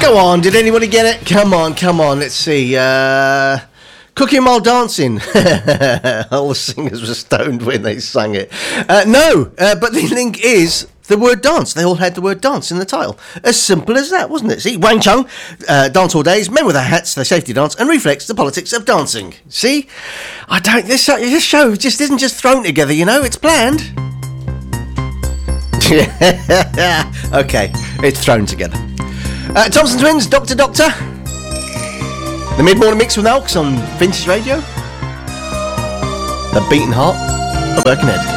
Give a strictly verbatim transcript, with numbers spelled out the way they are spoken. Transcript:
Go on, did anybody get it? Come on, come on, let's see. Uh, cooking while dancing. All the singers were stoned when they sang it. Uh, no, uh, but the link is the word dance. They all had the word dance in the title. As simple as that, wasn't it? See, Wang Chung, uh, Dance All Days, Men with Their Hats, Their Safety Dance, and Reflex, The Politics of Dancing. See? I don't, this show, this show just isn't just thrown together, you know, it's planned. Okay, it's thrown together. Uh, Thompson Twins, Doctor Doctor. The mid-morning mix with Alks on Vintage Radio. The beating heart of Birkenhead.